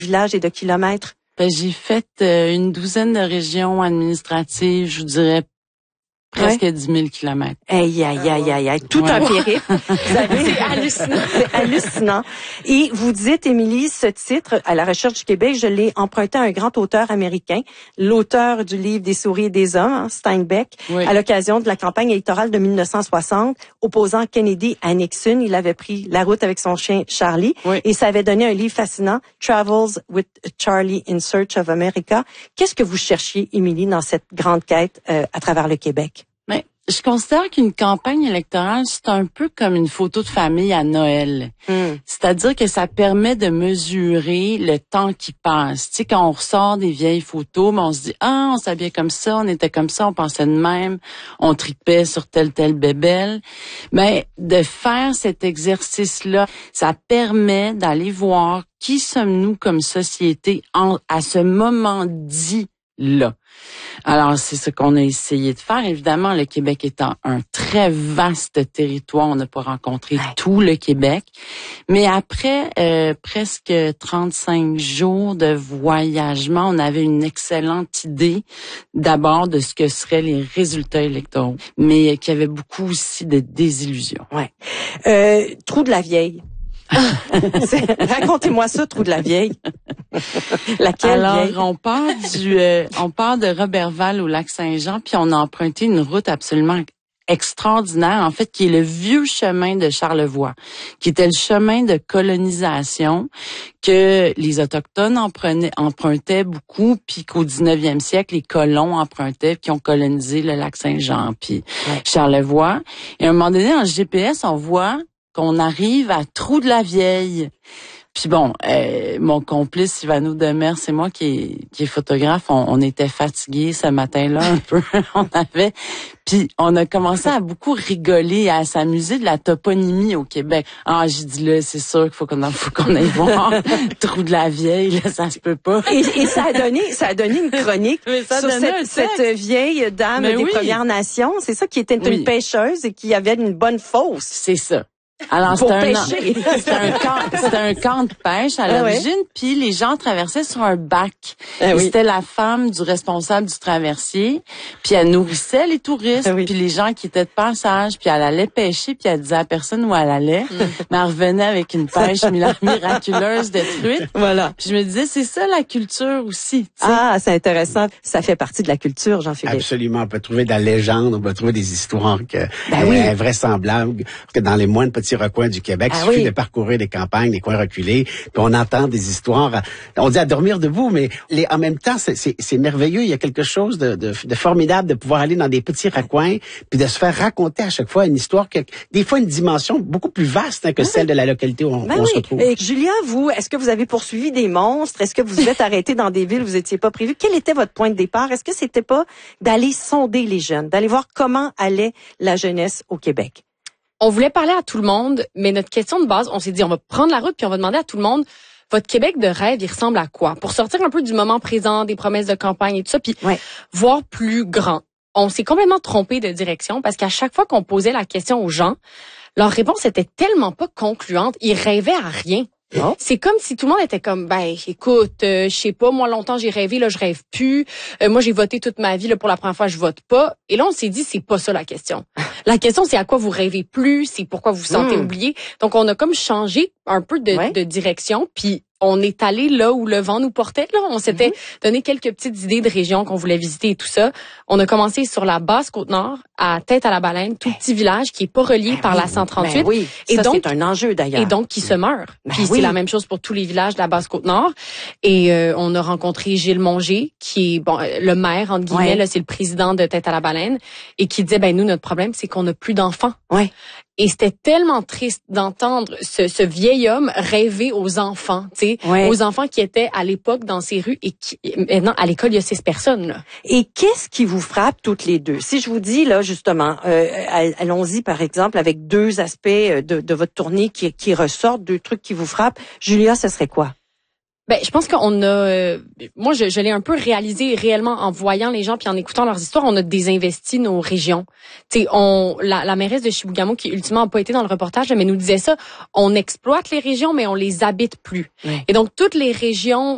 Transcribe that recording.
villages et de kilomètres? J'ai fait une douzaine de régions administratives, je vous dirais presque 10 000 kilomètres. Aïe. Tout un périple. Vous avez... C'est hallucinant. C'est hallucinant. Et vous dites, Émilie, ce titre, À la recherche du Québec, je l'ai emprunté à un grand auteur américain, l'auteur du livre Des souris et des hommes, Steinbeck, à l'occasion de la campagne électorale de 1960, opposant Kennedy à Nixon. Il avait pris la route avec son chien Charlie et ça avait donné un livre fascinant, Travels with Charlie in Search of America. Qu'est-ce que vous cherchiez, Émilie, dans cette grande quête à travers le Québec? Mais je considère qu'une campagne électorale, c'est un peu comme une photo de famille à Noël. C'est-à-dire que ça permet de mesurer le temps qui passe. Tu sais, quand on ressort des vieilles photos, on se dit, on s'habillait comme ça, on était comme ça, on pensait de même, on tripait sur telle bébelle. Mais de faire cet exercice-là, ça permet d'aller voir qui sommes-nous comme société à ce moment dit là. Alors, c'est ce qu'on a essayé de faire. Évidemment, le Québec étant un très vaste territoire, on n'a pas rencontré tout le Québec. Mais après presque 35 jours de voyagement, on avait une excellente idée d'abord de ce que seraient les résultats électoraux, mais qu'il y avait beaucoup aussi de désillusions. Trou de la Vieille. Racontez-moi ça, Trou de la Vieille. Laquelle Alors, vieille? on part de Roberval au Lac-Saint-Jean, puis on a emprunté une route absolument extraordinaire, en fait, qui est le vieux chemin de Charlevoix, qui était le chemin de colonisation que les Autochtones empruntaient beaucoup, puis qu'au 19e siècle, les colons empruntaient, qui ont colonisé le Lac-Saint-Jean, puis Charlevoix. Et à un moment donné, en GPS, on voit qu'on arrive à Trou de la Vieille. Puis bon, mon complice Sylvano Demers, c'est moi qui est photographe, on était fatigués ce matin-là un peu. Puis on a commencé à beaucoup rigoler, à s'amuser de la toponymie au Québec. J'ai dit là, c'est sûr qu'il faut qu'on aille voir Trou de la Vieille, là, ça se peut pas. Et ça a donné une chronique sur cette vieille dame des Premières Nations. C'est ça qui était une pêcheuse et qui avait une bonne fosse. C'est ça. Alors, c'était un camp de pêche à l'origine, puis les gens traversaient sur un bac. C'était la femme du responsable du traversier, puis elle nourrissait les touristes, puis les gens qui étaient de passage, puis elle allait pêcher, puis elle disait à personne où elle allait, mais elle revenait avec une pêche miraculeuse de truites. Voilà. Puis je me disais, c'est ça la culture aussi. T'sais. C'est intéressant. Ça fait partie de la culture, Jean-Philippe. Absolument. On peut trouver de la légende, on peut trouver des histoires invraisemblables, que dans les moindres petits recoins du Québec, il suffit de parcourir des campagnes, des coins reculés, puis on entend des histoires, on dit à dormir debout, mais en même temps, c'est merveilleux. Il y a quelque chose de formidable de pouvoir aller dans des petits recoins, puis de se faire raconter à chaque fois une histoire des fois une dimension beaucoup plus vaste que celle de la localité où on se retrouve. Et Julia, vous, est-ce que vous avez poursuivi des monstres? Est-ce que vous êtes arrêté dans des villes où vous n'étiez pas prévu? Quel était votre point de départ? Est-ce que c'était pas d'aller sonder les jeunes, d'aller voir comment allait la jeunesse au Québec? On voulait parler à tout le monde, mais notre question de base, on s'est dit, on va prendre la route puis on va demander à tout le monde, votre Québec de rêve, il ressemble à quoi? Pour sortir un peu du moment présent, des promesses de campagne et tout ça, puis voir plus grand. On s'est complètement trompé de direction parce qu'à chaque fois qu'on posait la question aux gens, leur réponse était tellement pas concluante, ils rêvaient à rien. C'est comme si tout le monde était comme, écoute, je sais pas, moi longtemps j'ai rêvé, là je rêve plus. Moi j'ai voté toute ma vie, là pour la première fois je vote pas. Et là on s'est dit, c'est pas ça la question. La question c'est à quoi vous rêvez plus, c'est pourquoi vous vous sentez oublié. Donc on a comme changé un peu de direction, puis on est allé là où le vent nous portait. Là, on s'était donné quelques petites idées de régions qu'on voulait visiter et tout ça. On a commencé sur la Basse-Côte-Nord, à Tête-à-la-Baleine, tout petit village qui est pas relié par la 138. Et ça, donc c'est un enjeu d'ailleurs. Et donc qui se meurt. Puis c'est la même chose pour tous les villages de la Basse-Côte-Nord. Et on a rencontré Gilles Mongé, qui est le maire entre guillemets, là, c'est le président de Tête-à-la-Baleine, et qui disait nous notre problème c'est qu'on n'a plus d'enfants. Et c'était tellement triste d'entendre ce vieil homme rêver aux enfants, tu sais, aux enfants qui étaient à l'époque dans ces rues et qui maintenant à l'école il y a 6 personnes là. Et qu'est-ce qui vous frappe toutes les deux? Si je vous dis là justement, allons-y par exemple avec 2 aspects de votre tournée qui ressortent, 2 trucs qui vous frappent. Julia, ce serait quoi? Je pense qu'on a, moi je l'ai un peu réalisé réellement en voyant les gens puis en écoutant leurs histoires, on a désinvesti nos régions. Tu sais, la mairesse de Chibougamau qui ultimement n'a pas été dans le reportage, mais nous disait ça, on exploite les régions mais on les habite plus. Et donc toutes les régions